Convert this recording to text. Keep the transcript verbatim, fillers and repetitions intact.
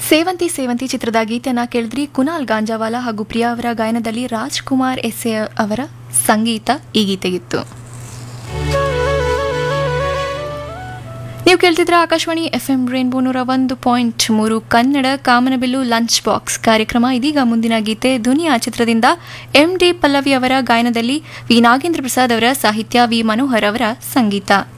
ಸೇವಂತಿ ಸೇವಂತಿ ಚಿತ್ರದ ಗೀತೆಯನ್ನ ಕೇಳಿದ್ರಿ. ಕುನಾಲ್ ಗಾಂಜಾವಾಲಾ ಹಾಗೂ ಪ್ರಿಯಾ ಅವರ ಗಾಯನದಲ್ಲಿ ರಾಜ್ಕುಮಾರ್ ಎಸ್ ಎ ಅವರ ಸಂಗೀತ ಈ ಗೀತೆಗಿತ್ತು. ನೀವು ಕೇಳ್ತಿದ್ರ ಆಕಾಶವಾಣಿ ಎಫ್ ಎಂ ರೇನ್ಬೋ ನೂರ ಒಂದು ಪಾಯಿಂಟ್ ಮೂರು ಕನ್ನಡ ಕಾಮನಬಿಲ್ಲು ಲಂಚ್ ಬಾಕ್ಸ್ ಕಾರ್ಯಕ್ರಮ. ಇದೀಗ ಮುಂದಿನ ಗೀತೆ ದುನಿಯಾ ಚಿತ್ರದಿಂದ ಎಂ ಡಿ ಪಲ್ಲವಿ ಅವರ ಗಾಯನದಲ್ಲಿ ವಿ ನಾಗೇಂದ್ರ ಪ್ರಸಾದ್ ಅವರ ಸಾಹಿತ್ಯ, ವಿ ಮನೋಹರ್ ಅವರ ಸಂಗೀತ.